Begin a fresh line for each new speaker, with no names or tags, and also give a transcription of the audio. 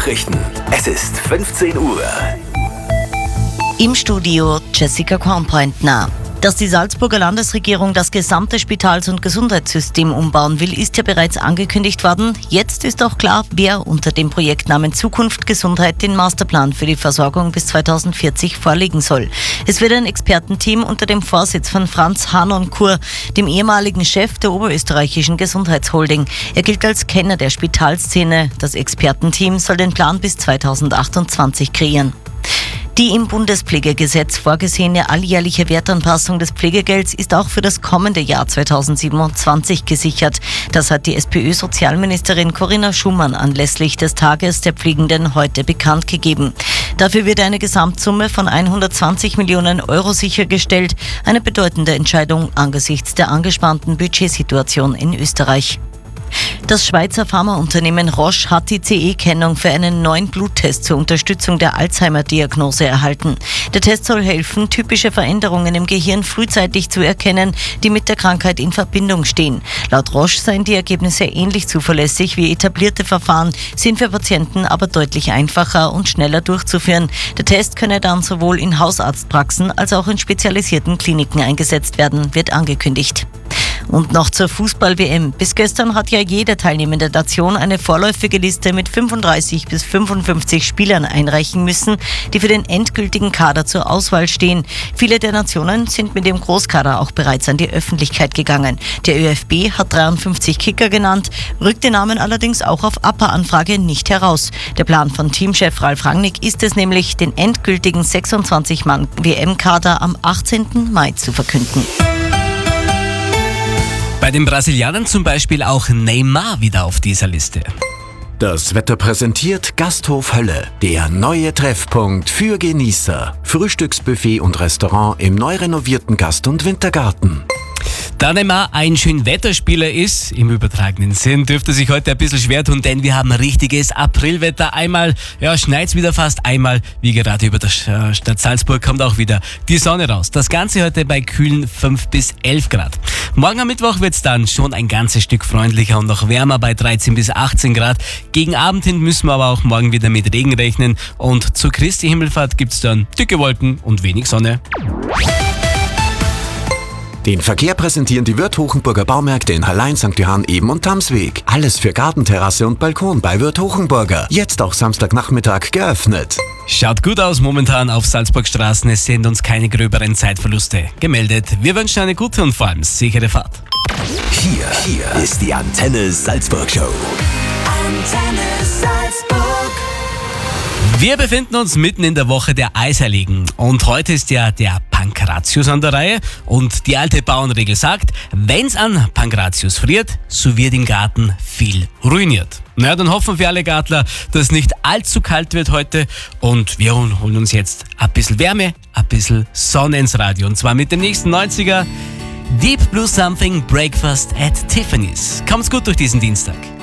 Nachrichten. Es ist 15 Uhr.
Im Studio Jessica Kornpointner. Dass die Salzburger Landesregierung das gesamte Spitals- und Gesundheitssystem umbauen will, ist ja bereits angekündigt worden. Jetzt ist auch klar, wer unter dem Projektnamen Zukunft Gesundheit den Masterplan für die Versorgung bis 2040 vorlegen soll. Es wird ein Expertenteam unter dem Vorsitz von Franz Hanonkur, dem ehemaligen Chef der oberösterreichischen Gesundheitsholding. Er gilt als Kenner der Spitalszene. Das Expertenteam soll den Plan bis 2028 kreieren. Die im Bundespflegegesetz vorgesehene alljährliche Wertanpassung des Pflegegelds ist auch für das kommende Jahr 2027 gesichert. Das hat die SPÖ-Sozialministerin Corinna Schumann anlässlich des Tages der Pflegenden heute bekannt gegeben. Dafür wird eine Gesamtsumme von 120 Millionen Euro sichergestellt. Eine bedeutende Entscheidung angesichts der angespannten Budgetsituation in Österreich. Das Schweizer Pharmaunternehmen Roche hat die CE-Kennung für einen neuen Bluttest zur Unterstützung der Alzheimer-Diagnose erhalten. Der Test soll helfen, typische Veränderungen im Gehirn frühzeitig zu erkennen, die mit der Krankheit in Verbindung stehen. Laut Roche seien die Ergebnisse ähnlich zuverlässig wie etablierte Verfahren, sind für Patienten aber deutlich einfacher und schneller durchzuführen. Der Test könne dann sowohl in Hausarztpraxen als auch in spezialisierten Kliniken eingesetzt werden, wird angekündigt. Und noch zur Fußball-WM. Bis gestern hat ja jede teilnehmende Nation eine vorläufige Liste mit 35 bis 55 Spielern einreichen müssen, die für den endgültigen Kader zur Auswahl stehen. Viele der Nationen sind mit dem Großkader auch bereits an die Öffentlichkeit gegangen. Der ÖFB hat 53 Kicker genannt, rückt den Namen allerdings auch auf APA-Anfrage nicht heraus. Der Plan von Teamchef Ralf Rangnick ist es nämlich, den endgültigen 26-Mann-WM-Kader am 18. Mai zu verkünden.
Bei den Brasilianern zum Beispiel auch Neymar wieder auf dieser Liste.
Das Wetter präsentiert Gasthof Hölle, der neue Treffpunkt für Genießer. Frühstücksbuffet und Restaurant im neu renovierten Gast- und Wintergarten.
Da Neymar ein Schönwetterspieler ist, im übertragenen Sinn, dürfte sich heute ein bisschen schwer tun, denn wir haben richtiges Aprilwetter. Einmal schneit's wieder fast, einmal, wie gerade über der Stadt Salzburg, kommt auch wieder die Sonne raus. Das Ganze heute bei kühlen 5 bis 11 Grad. Morgen am Mittwoch wird's dann schon ein ganzes Stück freundlicher und noch wärmer bei 13 bis 18 Grad. Gegen Abend hin müssen wir aber auch morgen wieder mit Regen rechnen und zur Christi Himmelfahrt gibt's dann dicke Wolken und wenig Sonne.
Den Verkehr präsentieren die Wirth Hochenburger Baumärkte in Hallein, St. Johann, Eben und Tamsweg. Alles für Gartenterrasse und Balkon bei Wirth Hochenburger. Jetzt auch Samstagnachmittag geöffnet.
Schaut gut aus momentan auf Salzburgstraßen. Es sind uns keine gröberen Zeitverluste gemeldet. Wir wünschen eine gute und vor allem sichere Fahrt.
Hier ist die Antenne Salzburg Show.
Antenne Salzburg.
Wir befinden uns mitten in der Woche der Eisheiligen und heute ist ja der Pankratius an der Reihe und die alte Bauernregel sagt, wenn's an Pankratius friert, so wird im Garten viel ruiniert. Na, dann hoffen wir alle Gartler, dass es nicht allzu kalt wird heute und wir holen uns jetzt ein bisschen Wärme, ein bisschen Sonne ins Radio und zwar mit dem nächsten 90er Deep Blue Something Breakfast at Tiffany's. Kommt's gut durch diesen Dienstag.